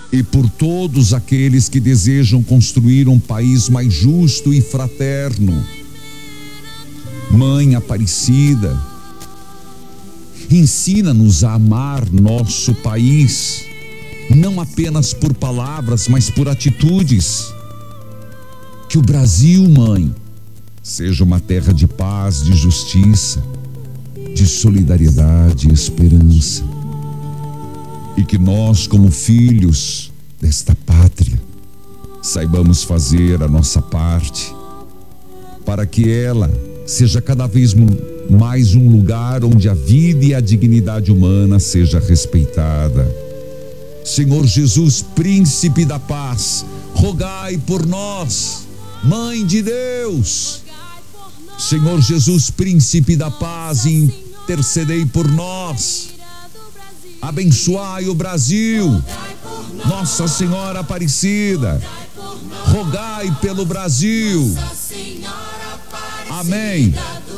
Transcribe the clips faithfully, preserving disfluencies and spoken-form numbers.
e por todos aqueles que desejam construir um país mais justo e fraterno. Mãe Aparecida, ensina-nos a amar nosso país, não apenas por palavras, mas por atitudes. Que o Brasil, Mãe, seja uma terra de paz, de justiça, de solidariedade e esperança. E que nós, como filhos desta pátria, saibamos fazer a nossa parte para que ela seja cada vez mais um lugar onde a vida e a dignidade humana seja respeitada. Senhor Jesus, Príncipe da Paz, rogai por nós. Mãe de Deus, Senhor Jesus, Príncipe da Paz, intercedei por nós. Abençoai o Brasil. Nossa Senhora Aparecida, rogai pelo Brasil. Amém.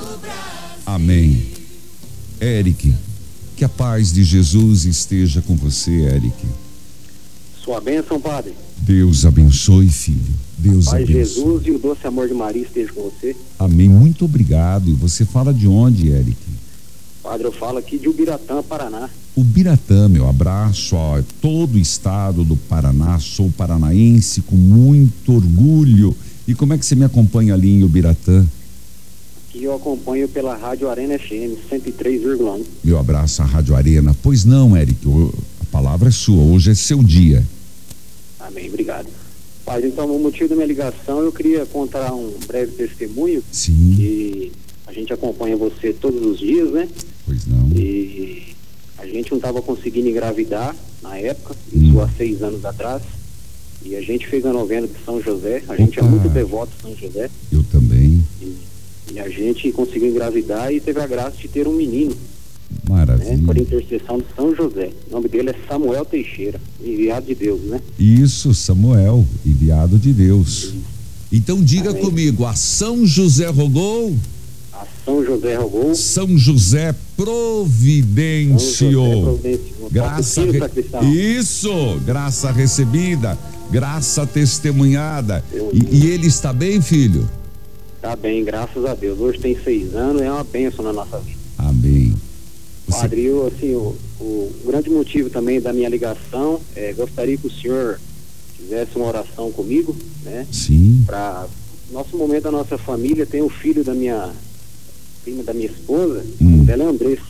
Amém. Eric, que a paz de Jesus esteja com você, Eric. Sua bênção, Padre. Deus abençoe, filho. Deus Pai abençoe. Jesus e o doce amor de Maria esteja com você. Amém. Muito obrigado. E você fala de onde, Eric? Padre, eu falo aqui de Ubiratã, Paraná. Ubiratã, meu abraço a todo o estado do Paraná. Sou paranaense com muito orgulho. E como é que você me acompanha ali em Ubiratã? Aqui eu acompanho pela Rádio Arena F M cento e três vírgula um. Meu abraço à Rádio Arena. Pois não, Eric, a palavra é sua. Hoje é seu dia. Amém, obrigado. Padre, então, o motivo da minha ligação, eu queria contar um breve testemunho. Sim. Que a gente acompanha você todos os dias, né? Pois não. E a gente não estava conseguindo engravidar na época, isso hum. há seis anos atrás. E a gente fez a novena de São José. A gente Opa. é muito devoto de São José. Eu também. E, e a gente conseguiu engravidar e teve a graça de ter um menino. Maravilha. Né, por intercessão de São José. O nome dele é Samuel Teixeira, enviado de Deus, né? Isso, Samuel, enviado de Deus. Então diga Amém. comigo, a São José rogou, A São José rogou, São José providenciou. São José providenciou. Graça Filho, re... sacristão. Isso, graça recebida, graça testemunhada. Eu- E, e ele está bem, filho? Tá bem, graças a Deus. Hoje tem seis anos, é uma bênção na nossa vida. Amém. Você... Padre, eu, assim, o, o grande motivo também da minha ligação é gostaria que o senhor fizesse uma oração comigo, né? Sim. Para nosso momento, a nossa família tem o filho da minha prima, da minha esposa, Hum. o nome dela é Andressa.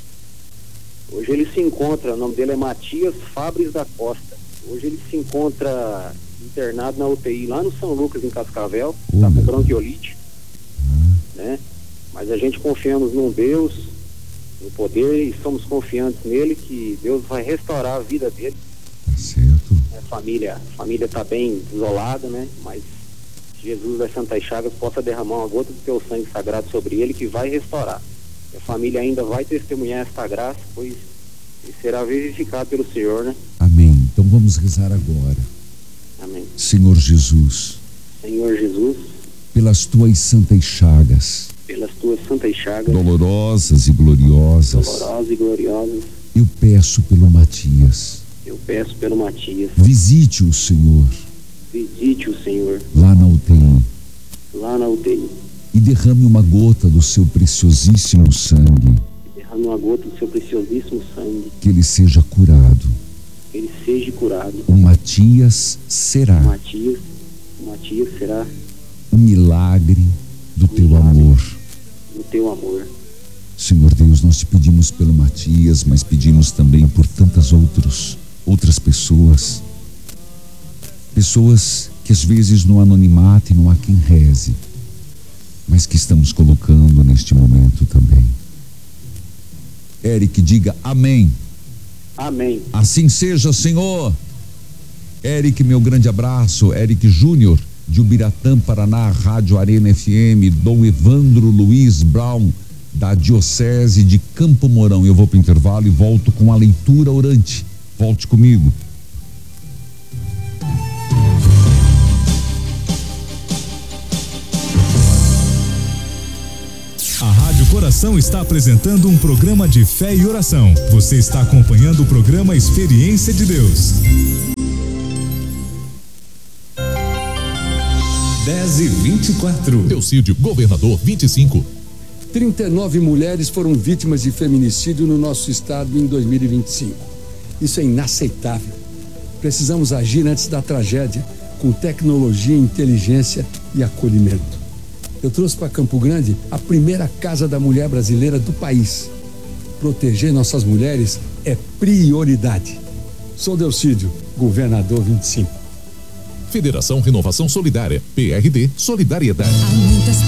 Hoje ele se encontra, o nome dele é Matias Fabres da Costa. Hoje ele se encontra internado na U T I lá no São Lucas, em Cascavel, Oh, está com meu bronquiolite, né? Mas a gente confiamos num Deus, no poder, e somos confiantes nele que Deus vai restaurar a vida dele. Tá certo. A família, a família está bem isolada, né? Mas Jesus das Santas Chagas possa derramar uma gota do teu sangue sagrado sobre ele, que vai restaurar. A família ainda vai testemunhar esta graça, pois ele será verificado pelo Senhor, né? Amém. Então vamos rezar agora. Amém. Senhor Jesus, Senhor Jesus, pelas tuas santas chagas, pelas tuas santas chagas, dolorosas e gloriosas, dolorosas e gloriosas, eu peço pelo Matias, eu peço pelo Matias, visite o Senhor visite o Senhor lá na U T I lá na U T I, e derrame uma gota do seu preciosíssimo sangue, derrame uma gota do seu preciosíssimo sangue, que ele seja curado. que ele seja curado. O Matias será Matias, Matias será o milagre do teu amor. o teu amor. Senhor Deus, nós te pedimos pelo Matias, mas pedimos também por tantas outros, outras pessoas. Pessoas que às vezes no anonimato e não há quem reze, mas que estamos colocando neste momento também. Eric, diga amém. Amém. Assim seja, Senhor. Eric, meu grande abraço. Eric Júnior, de Ubiratã, Paraná, Rádio Arena F M, Dom Evandro Luiz Brown, da Diocese de Campo Mourão. Eu vou para o intervalo e volto com a leitura orante. Volte comigo. A Rádio Coração está apresentando um programa de fé e oração. Você está acompanhando o programa Experiência de Deus. e vinte e quatro. Delcídio, governador vinte e cinco. trinta e nove mulheres foram vítimas de feminicídio no nosso estado em dois mil e vinte e cinco. Isso é inaceitável. Precisamos agir antes da tragédia, com tecnologia, inteligência e acolhimento. Eu trouxe para Campo Grande a primeira Casa da Mulher brasileira do país. Proteger nossas mulheres é prioridade. Sou Delcídio, governador vinte e cinco. Federação Renovação Solidária, P R D Solidariedade.